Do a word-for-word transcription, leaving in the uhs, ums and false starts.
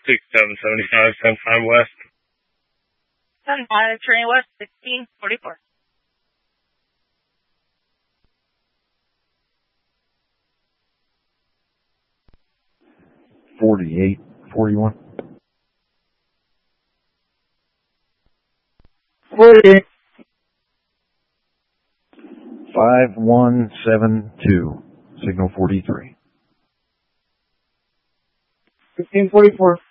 six seven seventy-five, ten five west. ten five, turning west, sixteen forty-four. forty-eight forty-one. forty-eight. five one seven two, signal forty-three. fifteen forty-four.